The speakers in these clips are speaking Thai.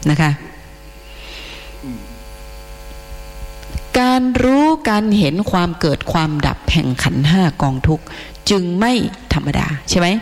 นะคะการรู้การเห็นความเกิดความดับแห่งขันธ์ห้ากองทุกข์จึงไม่ธรรมดาใช่ไหม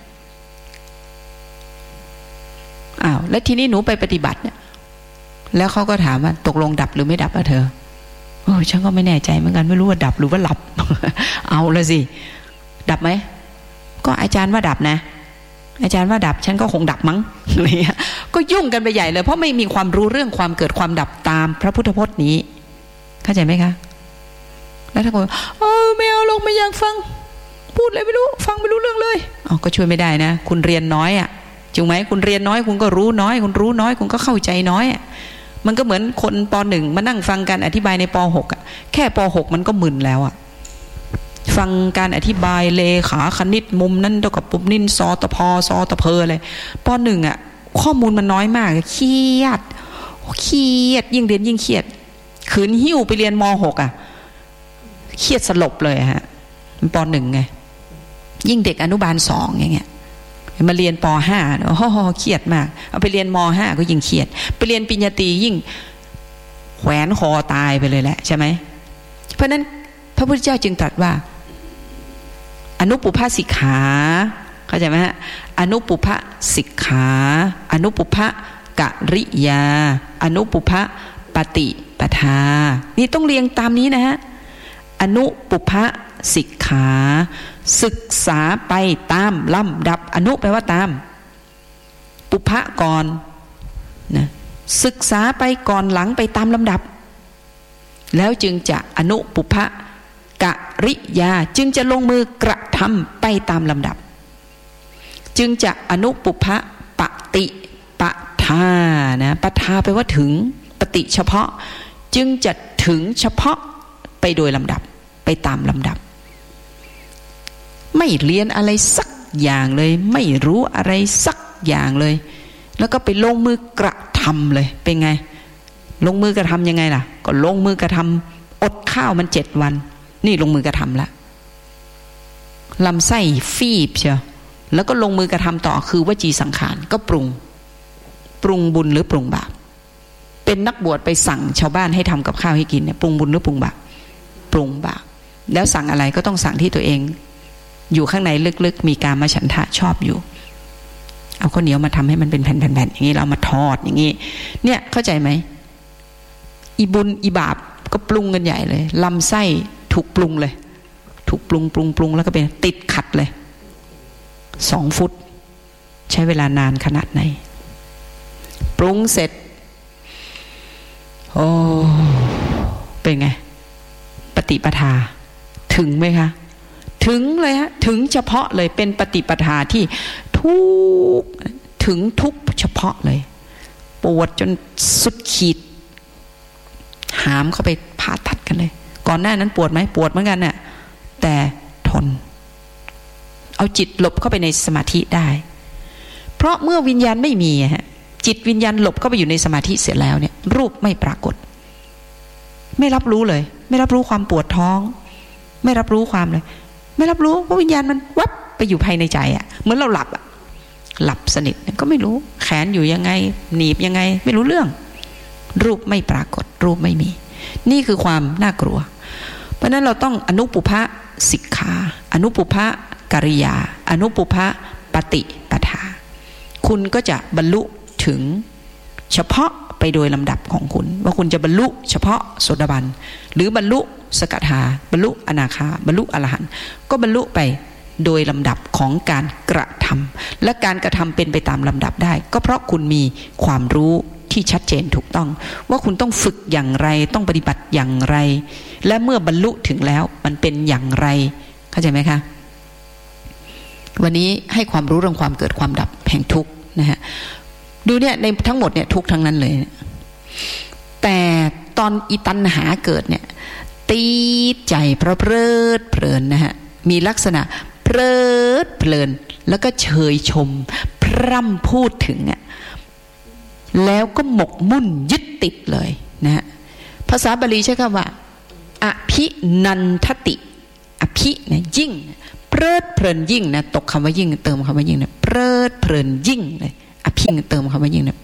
แล้วทีนี้หนูไปปฏิบัติเนี่ยแล้วเขาก็ถามว่าตกลงดับหรือไม่ดับอะเธอฉันก็ไม่แน่ใจเหมือนกันไม่รู้ว่าดับหรือว่าหลับ เอาละสิดับไหมก็อาจารย์ว่าดับนะอาจารย์ว่าดับฉันก็คงดับมั้งอะไรเงี้ยก็ยุ่งกันไปใหญ่เลยเพราะไม่มีความรู้เรื่องความเกิดความดับตามพระพุทธพจน์นี้เข้าใจไหมคะแล้วถ้าคนไม่เอาลงไม่อยากฟังพูดอะไรไม่รู้ฟังไม่รู้เรื่องเลยก็ช่วยไม่ได้นะคุณเรียนน้อยอ่ะจริงไหมคุณเรียนน้อยคุณก็รู้น้อยคุณรู้น้อยคุณก็เข้าใจน้อยมันก็เหมือนคนป .1 มานั่งฟังการอธิบายในป .6 แค่ป .6 มันก็มึนแล้วฟังการอธิบายเลขาคณิตมุมนั่นเท่ากับปุ่มนิ่นซอตพซอตเพออะไรป .1 ข้อมูลมันน้อยมากเครียดยิ่งเรียนยิ่งเครียดขืนหิ้วไปเรียนม .6 เครียดสลบเลยฮะป .1 ไงยิ่งเด็กอนุบาล2อย่างเงี้ยมาเรียนป .5 เครียดมากเอาไปเรียนม .5 ก็ยิ่งเครียดไปเรียนปริญญาตรียิ่งแขวนคอตายไปเลยแหละใช่ไหมเพราะนั้นพระพุทธเจ้าจึงตรัสว่าอนุปุพพสิกขาเข้าใจไหมฮะอนุปุพพสิกขาอนุปุพพกริยาอนุปุพพปฏิปทานี่ต้องเรียงตามนี้นะฮะอนุปุพพสิกขาศึกษาไปตามลำดับอนุแปลว่าตามปุพพะก่อนนะศึกษาไปก่อนหลังไปตามลำดับแล้วจึงจะอนุปุพพกริยาจึงจะลงมือกระทำไปตามลำดับจึงจะอนุปุพพปฏิปทานะปทาแปลว่าถึงปฏิเฉพาะจึงจะถึงเฉพาะไปโดยลำดับไปตามลำดับไม่เรียนอะไรสักอย่างเลยไม่รู้อะไรสักอย่างเลยแล้วก็ไปลงมือกระทำเลยเป็นไงลงมือกระทำยังไงล่ะก็ลงมือกระทำอดข้าวมัน7 วันนี่ลงมือกระทำละลำไส้ฟีบเชียวแล้วก็ลงมือกระทำต่อคือวจีสังขารก็ปรุงบุญหรือปรุงบาปเป็นนักบวชไปสั่งชาวบ้านให้ทำกับข้าวให้กินเนี่ยปรุงบุญหรือปรุงบาปปรุงบาปแล้วสั่งอะไรก็ต้องสั่งที่ตัวเองอยู่ข้างในลึกๆมีกามฉันทะชอบอยู่เอาข้าวเหนียวมาทำให้มันเป็นแผ่นๆอย่างนี้เรามาทอดอย่างนี้เนี่ยเข้าใจไหมอีบุญอีบาปก็ปรุงกันใหญ่เลยลำไส้ถูกปรุงเลยถูกปรุงแล้วก็เป็นติดขัดเลย2 ฟุตใช้เวลานานขนาดไหนปรุงเสร็จเป็นไงปฏิปทาถึงไหมคะถึงเลยฮะถึงเฉพาะเลยเป็นปฏิปทาที่ถึงทุกเฉพาะเลยปวดจนสุดขีดหามเข้าไปผ่าตัดกันเลยก่อนหน้านั้นปวดไหมปวดเหมือนกันน่ะแต่ทนเอาจิตหลบเข้าไปในสมาธิได้เพราะเมื่อวิญญาณไม่มีฮะจิตวิญญาณหลบเข้าไปอยู่ในสมาธิเสร็จแล้วเนี่ยรูปไม่ปรากฏไม่รับรู้เลยไม่รับรู้ความปวดท้องไม่รับรู้ความเลยไม่รับรู้เพราะวิญญาณมันวับไปอยู่ภายในใจเหมือนเราหลับสนิทก็ไม่รู้แขนอยู่ยังไงหนีบยังไงไม่รู้เรื่องรูปไม่ปรากฏรูปไม่มีนี่คือความน่ากลัวเพราะนั้นเราต้องอนุปุพพสิกขาอนุปุพพกริยาอนุปุพพปฏิปทาคุณก็จะบรรลุถึงเฉพาะไปโดยลำดับของคุณว่าคุณจะบรรลุเฉพาะโสดาบันหรือบรรลุสกทาบรรลุอนาคาบรรลุอรหันต์ก็บรรลุไปโดยลำดับของการกระทำและการกระทำเป็นไปตามลำดับได้ก็เพราะคุณมีความรู้ที่ชัดเจนถูกต้องว่าคุณต้องฝึกอย่างไรต้องปฏิบัติอย่างไรและเมื่อบรรลุถึงแล้วมันเป็นอย่างไรเข้าใจไหมคะวันนี้ให้ความรู้เรื่องความเกิดความดับแห่งทุกข์นะฮะดูเนี่ยในทั้งหมดเนี่ยทุกข์ทั้งนั้นเลยแต่ตอนอีตัณหาเกิดเนี่ยตีใจเพลิดเพลินนะฮะมีลักษณะเพลิดเพลินแล้วก็เชยชมพร่ำพูดถึงแล้วก็หมกมุ่นยึดติดเลยนะฮะภาษาบาลีใช้คำว่าอภินันทติอภินะยิ่งเพลิดเพลินยิ่งนะตกคำว่ายิ่งเติมคำว่ายิ่งนะเพลิดเพลินยิ่งเลยอภิเติมคำว่ายิ่งนะ